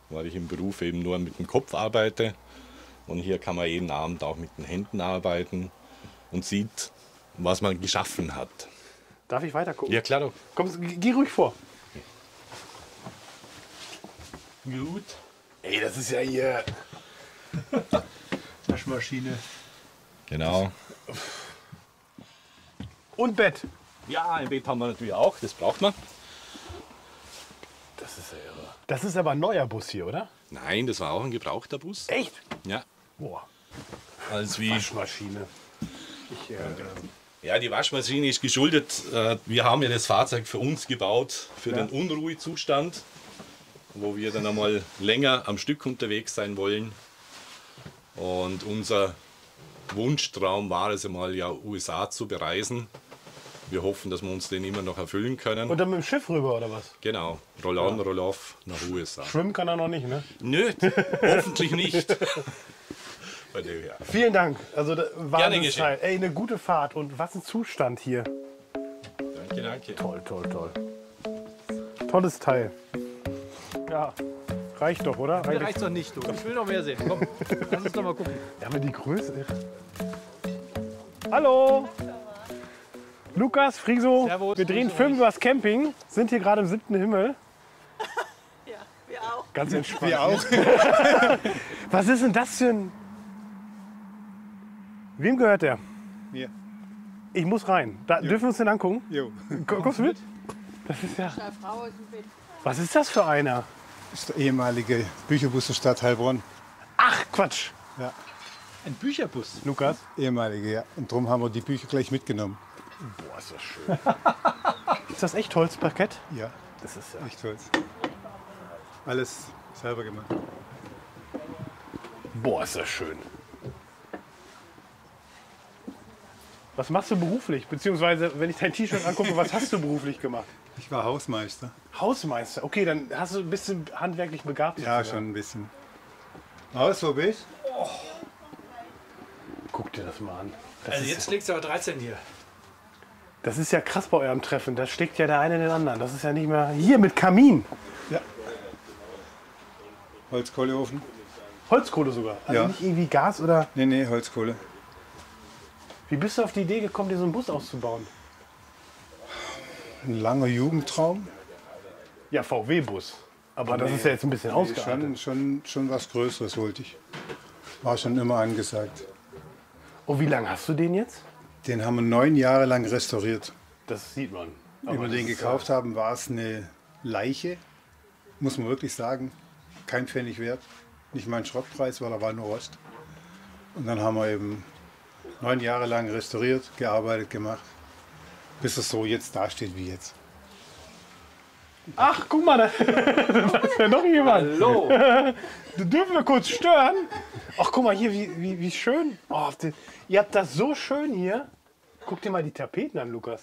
weil ich im Beruf eben nur mit dem Kopf arbeite. Und hier kann man jeden Abend auch mit den Händen arbeiten und sieht, was man geschaffen hat. Darf ich weiter gucken? Ja, klar doch. Komm, geh ruhig vor. Gut. Ey, das ist ja hier... Waschmaschine. Genau. Und Bett. Ja, ein Bett haben wir natürlich auch, das braucht man. Das ist ja irre. Das ist aber ein neuer Bus hier, oder? Nein, das war auch ein gebrauchter Bus. Echt? Ja. Boah. Als wie Waschmaschine. Ja, die Waschmaschine ist geschuldet. Wir haben ja das Fahrzeug für uns gebaut, für Ja. den Unruhezustand, wo wir dann einmal länger am Stück unterwegs sein wollen. Und unser Wunschtraum war es einmal, ja, USA zu bereisen. Wir hoffen, dass wir uns den immer noch erfüllen können. Und dann mit dem Schiff rüber, oder was? Genau, Roll-on, Roll-off nach USA. Schwimmen kann er noch nicht, ne? Nö, hoffentlich nicht. Bei dem her. Vielen Dank. Also, war Gerne das geschehen. Teil. Ey, eine gute Fahrt. Und was ein Zustand hier. Danke, danke. Toll, toll, toll. Tolles Teil. Ja, reicht doch, oder? Das reicht doch nicht, du. Ich will noch mehr sehen. Komm, lass uns noch mal gucken. Ja, aber die Größe. Hallo! Lukas, Friso, Servus. wir drehen Grüß Film euch. über das Camping, sind hier gerade im 7. Himmel. Ja, wir auch. Ganz entspannt. Wir auch. Was ist denn das für ein... Wem gehört der? Mir. Ich muss rein. Dürfen wir uns den angucken? Jo. Kommst du mit? Das ist ja... Eine Frau aus dem Bett. Was ist das für einer? Das ist der ehemalige Bücherbus der Stadt Heilbronn. Ach, Quatsch. Ja, Ein Bücherbus. Lukas? ehemalige, ja. Und darum haben wir die Bücher gleich mitgenommen. Boah, ist das schön. Ist das echt Holzparkett? Ja, Das ist ja... echt toll. Alles selber gemacht. Boah, ist das schön. Was machst du beruflich? Beziehungsweise, wenn ich dein T-Shirt angucke, was hast du beruflich gemacht? Ich war Hausmeister. Hausmeister. Okay, dann hast du ein bisschen handwerklich begabt. Ja, sozusagen. schon ein bisschen. Aus, wo bist Guck dir das mal an. Das, Also ist, jetzt legst du aber 13 hier. das ist ja krass bei eurem Treffen. Da steckt ja der eine den anderen. Das ist ja nicht mehr... Hier mit Kamin. Ja. Holzkohleofen? Holzkohle sogar. Also Ja. nicht irgendwie Gas oder... Nee, Holzkohle. Wie bist du auf die Idee gekommen, dir so einen Bus auszubauen? Ein langer Jugendtraum. Ja, VW-Bus. Aber das ist ja jetzt ein bisschen ausgeartet. Schon was Größeres wollte ich. War schon immer angesagt. Oh, wie lange hast du den jetzt? Den haben wir 9 Jahre lang restauriert. Das sieht man. Wie wir den gekauft haben, war es eine Leiche. Muss man wirklich sagen. Kein Pfennig wert. Nicht mal ein Schrottpreis, weil er war nur Rost. Und dann haben wir eben 9 Jahre lang restauriert, gearbeitet, gemacht. Bis es so jetzt dasteht wie jetzt. Ach, guck mal, da ist ja noch jemand. Hallo. Dürfen wir kurz stören? Ach, guck mal hier, wie schön. Oh, ihr habt das so schön hier. Guck dir mal die Tapeten an, Lukas.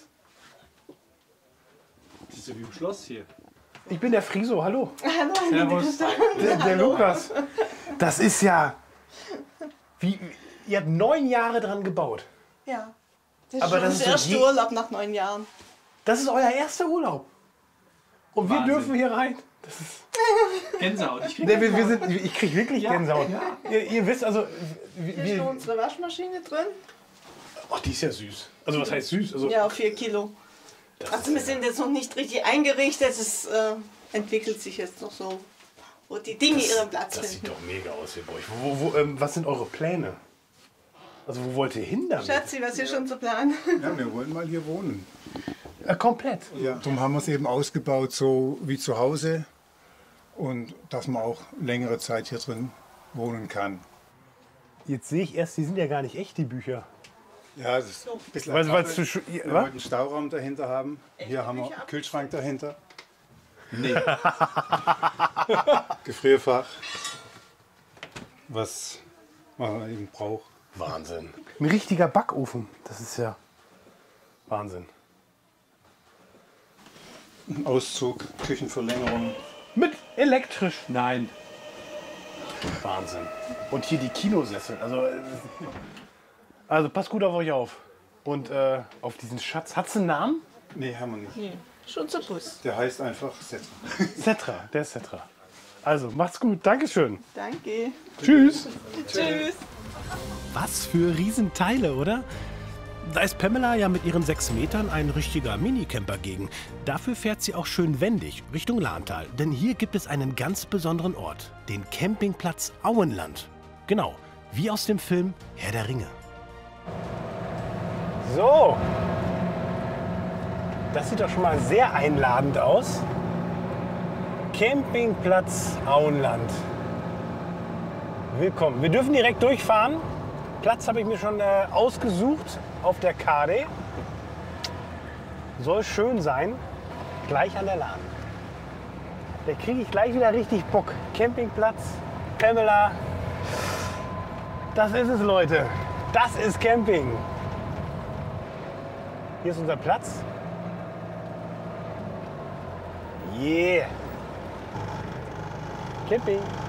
Das ist ja wie im Schloss hier. Ich bin der Friso, hallo. Servus. Der Lukas. Das ist ja... Ihr habt 9 Jahre dran gebaut. Ja. Das ist Aber schon das das ist so erste je- Urlaub nach 9 Jahren. Das ist euer erster Urlaub. Und wir Wahnsinn. dürfen hier rein. Das ist, Gänsehaut. Ich krieg ich krieg wirklich Gänsehaut. Ihr wisst also... Hier ist noch unsere Waschmaschine drin. Ach, die ist ja süß. Also was heißt süß? Also, Ja, 4 Kilo. Also wir sind jetzt noch nicht richtig eingerichtet. Es entwickelt sich jetzt noch so, wo die Dinge ihren Platz das sieht finden. doch mega aus hier bei euch. Was sind eure Pläne? Also wo wollt ihr hin damit? Schatzi, was ist schon zu planen? Ja, wir wollen mal hier wohnen. Komplett. Ja. Darum haben wir es eben ausgebaut, so wie zu Hause. Und dass man auch längere Zeit hier drin wohnen kann. Jetzt sehe ich erst, die sind ja gar nicht echt, die Bücher. Ja, das ist ein bisschen Weil Attrappe. es zu sch- Wir was? wollten einen Stauraum dahinter haben. Hier haben wir einen Kühlschrank dahinter. Nee. Gefrierfach. Was man eben braucht. Wahnsinn. Ein richtiger Backofen. Das ist ja Wahnsinn. Ein Auszug, Küchenverlängerung. Mit elektrisch. Nein. Wahnsinn. Und hier die Kinosessel. Also passt gut auf euch auf. Und auf diesen Schatz. Hat's einen Namen? Nee, haben wir nicht. Schon zu Bus. Der heißt einfach Setra. Cetra. Der ist Cetra. Also, macht's gut. Dankeschön. Danke. Tschüss. Tschüss. Was für Riesenteile, oder? Da ist Pamela ja mit ihren 6 Metern ein richtiger Minicamper gegen. Dafür fährt sie auch schön wendig Richtung Lahntal. Denn hier gibt es einen ganz besonderen Ort, den Campingplatz Auenland. Genau, wie aus dem Film Herr der Ringe. So. Das sieht doch schon mal sehr einladend aus. Campingplatz Auenland. Willkommen. Wir dürfen direkt durchfahren. Platz habe ich mir schon ausgesucht auf der Karte. Soll schön sein. Gleich an der Lahn. Da kriege ich gleich wieder richtig Bock. Campingplatz, Pamela. Das ist es, Leute. Das ist Camping. Hier ist unser Platz. Yeah. Camping.